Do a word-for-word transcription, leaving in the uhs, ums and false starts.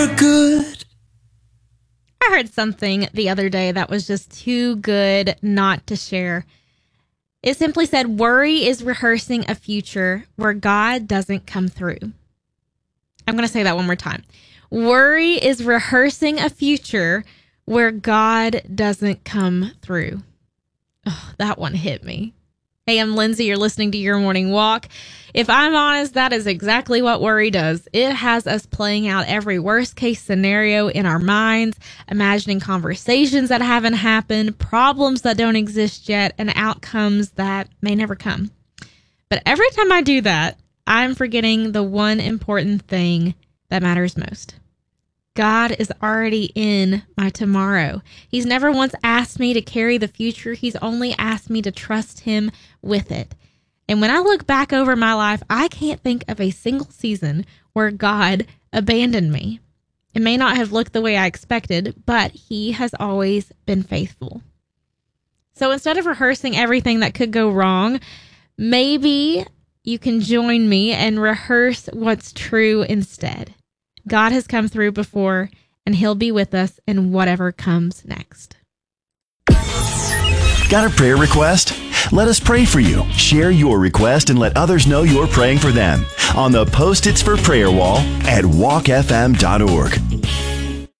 Good. I heard something the other day that was just too good not to share. It simply said, worry is rehearsing a future where God doesn't come through. I'm going to say that one more time. Worry is rehearsing a future where God doesn't come through. Oh, that one hit me. Hey, I'm Lindsay. You're listening to Your Morning Walk. If I'm honest, that is exactly what worry does. It has us playing out every worst case scenario in our minds, imagining conversations that haven't happened, problems that don't exist yet, and outcomes that may never come. But every time I do that, I'm forgetting the one important thing that matters most. God is already in my tomorrow. He's never once asked me to carry the future. He's only asked me to trust him with it. And when I look back over my life, I can't think of a single season where God abandoned me. It may not have looked the way I expected, but he has always been faithful. So instead of rehearsing everything that could go wrong, maybe you can join me and rehearse what's true instead. God has come through before, and he'll be with us in whatever comes next. Got a prayer request? Let us pray for you. Share your request and let others know you're praying for them on the Post-its for Prayer wall at walk f m dot org.